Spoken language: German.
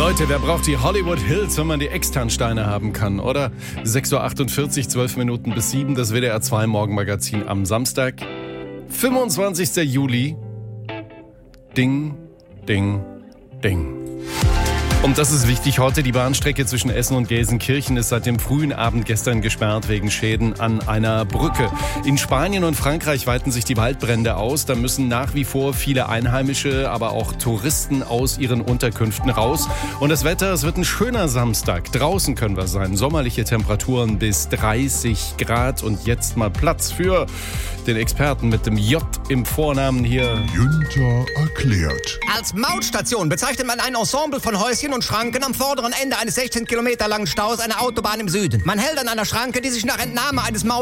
Leute, wer braucht die Hollywood Hills, wenn man die Externsteine haben kann, oder? 6.48 Uhr, 12 Minuten bis 7, das WDR 2 Morgenmagazin am Samstag, 25. Juli. Ding, ding, ding. Und das ist wichtig heute, die Bahnstrecke zwischen Essen und Gelsenkirchen ist seit dem frühen Abend gestern gesperrt wegen Schäden an einer Brücke. In Spanien und Frankreich weiten sich die Waldbrände aus. Da müssen nach wie vor viele Einheimische, aber auch Touristen aus ihren Unterkünften raus. Und das Wetter, es wird ein schöner Samstag. Draußen können wir sein. Sommerliche Temperaturen bis 30 Grad. Und jetzt mal Platz für den Experten mit dem J im Vornamen hier. Günther erklärt. Als Mautstation bezeichnet man ein Ensemble von Häuschen und Schranken am vorderen Ende eines 16 Kilometer langen Staus einer Autobahn im Süden. Man hält an einer Schranke, die sich nach Entnahme eines